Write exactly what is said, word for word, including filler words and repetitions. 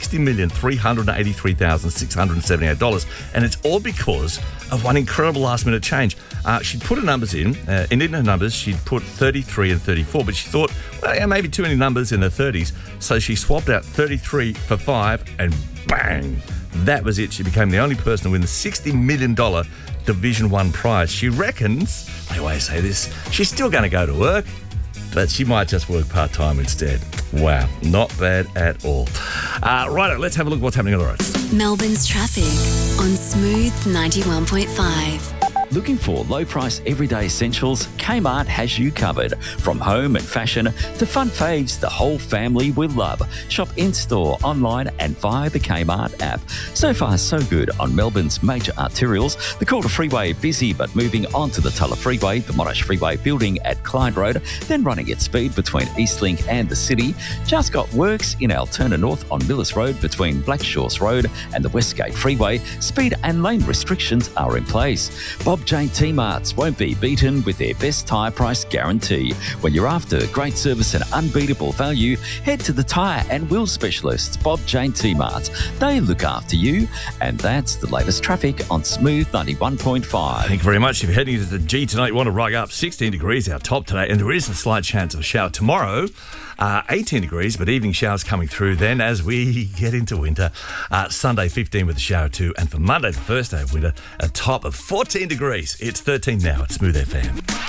sixty million three hundred eighty-three thousand six hundred seventy-eight dollars. And it's all because of one incredible last-minute change. Uh, she'd put her numbers in. Uh, and in her numbers, she'd put thirty-three and thirty-four, but she thought, well, yeah, maybe too many numbers in the thirties. So she swapped out thirty-three for five, and bang! That was it. She became the only person to win the sixty million dollars Division One prize. She reckons, I always say this, she's still going to go to work, but she might just work part-time instead. Wow, not bad at all. Uh, right, let's have a look at what's happening on the roads. Melbourne's traffic on Smooth ninety-one point five. Looking for low-price everyday essentials? Kmart has you covered. From home and fashion to fun faves the whole family will love. Shop in-store, online and via the Kmart app. So far, so good on Melbourne's major arterials. The Calder Freeway busy but moving on to the Tulla Freeway, the Monash Freeway building at Clyde Road, then running at speed between Eastlink and the city. Just got works in Altona North on Millis Road between Blackshaw's Road and the Westgate Freeway. Speed and lane restrictions are in place. Bob Jane T-Marts won't be beaten with their best tyre price guarantee. When you're after great service and unbeatable value, head to the tyre and wheel specialists, Bob Jane T-Marts. They look after you, and that's the latest traffic on Smooth ninety-one point five. Thank you very much. If you're heading to the G tonight, you want to rug up. sixteen degrees our top today, and there is a slight chance of a shower tomorrow. Uh, eighteen degrees, but evening showers coming through then as we get into winter. Uh, Sunday, fifteen with a shower too, and for Monday, the first day of winter, a top of fourteen degrees. It's thirteen now at Smooth F M.